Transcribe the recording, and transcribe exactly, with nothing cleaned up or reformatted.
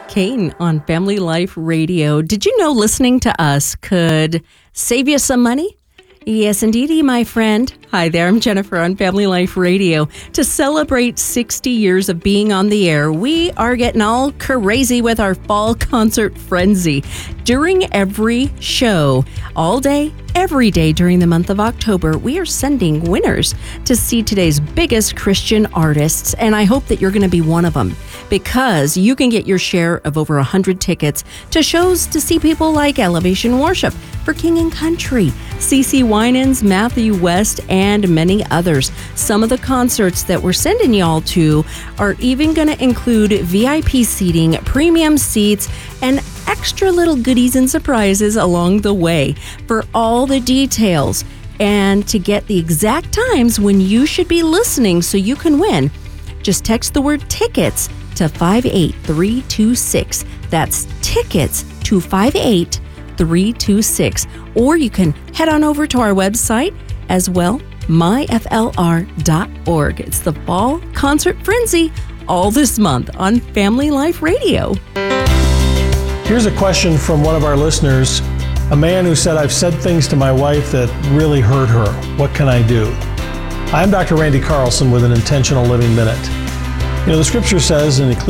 Kane on Family Life Radio. Did you know listening to us could save you some money? Yes, indeedy, my friend. Hi there, I'm Jennifer on Family Life Radio. To celebrate sixty years of being on the air, we are getting all crazy with our fall concert frenzy. During every show, all day, every day during the month of October, we are sending winners to see today's biggest Christian artists, and I hope that you're going to be one of them, because you can get your share of over one hundred tickets to shows to see people like Elevation Worship, For King and Country, C C Winans, Matthew West, and many others. Some of the concerts that we're sending y'all to are even going to include V I P seating, premium seats, and extra little goodies and surprises along the way. For all the details and to get the exact times when you should be listening so you can win, just text the word tickets to five eight three two six. That's tickets to five eight three two six. Or you can head on over to our website as well, my f l r dot org. It's the Fall Concert Frenzy all this month on Family Life Radio. Here's a question from one of our listeners, a man who said, I've said things to my wife that really hurt her. What can I do? I'm Doctor Randy Carlson with an Intentional Living Minute. You know, the scripture says in Ecclesiastes